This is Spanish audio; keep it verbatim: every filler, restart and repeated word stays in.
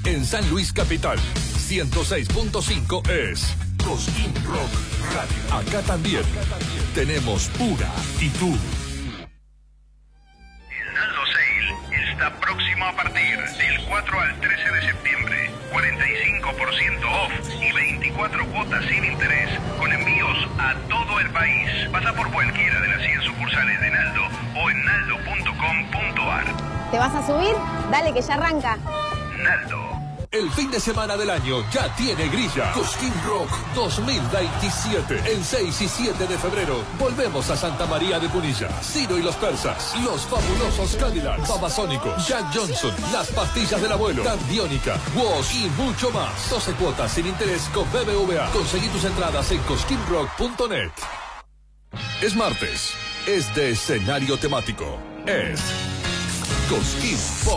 En San Luis Capital, ciento seis punto cinco es Cosquín Rock Radio. Acá también tenemos pura y tú. El Naldo Sale está próximo a partir del cuatro al trece de septiembre. cuarenta y cinco por ciento off y veinticuatro cuotas sin interés, con envíos a todo el país. Pasa por cualquiera de las cien sucursales de Naldo o en naldo punto com punto ar. ¿Te vas a subir? Dale que ya arranca. Naldo. El fin de semana del año ya tiene grilla. Cosquín Rock dos mil veintisiete. El seis y siete de febrero volvemos a Santa María de Punilla. Ciro y los Persas, Los Fabulosos Cadillacs, Babasónicos, Jack Johnson, Las Pastillas del Abuelo, Cambiónica, Woz y mucho más. doce cuotas sin interés con B B V A. Conseguí tus entradas en cosquín rock punto net. Es martes. Es de escenario temático. Es Cosquín Pop.